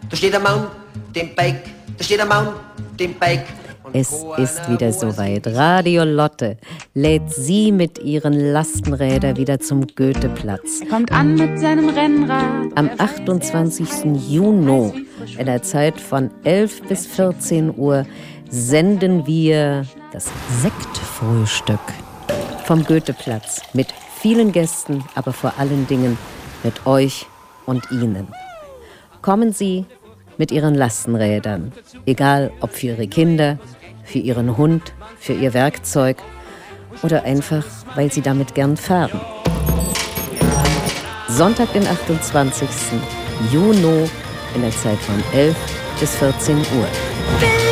Da steht ein Mountainbike, da steht ein Mountainbike. Es ist wieder soweit. Radio Lotte lädt Sie mit ihren Lastenrädern wieder zum Goetheplatz. Er kommt an mit seinem Rennrad. Am 28. Juni, in der Zeit von 11 bis 14 Uhr, senden wir das Sektfrühstück vom Goetheplatz mit vielen Gästen, aber vor allen Dingen mit euch und Ihnen. Kommen Sie mit Ihren Lastenrädern, egal ob für Ihre Kinder, für Ihren Hund, für Ihr Werkzeug oder einfach, weil Sie damit gern fahren. Sonntag, den 28. Juni in der Zeit von 11 bis 14 Uhr.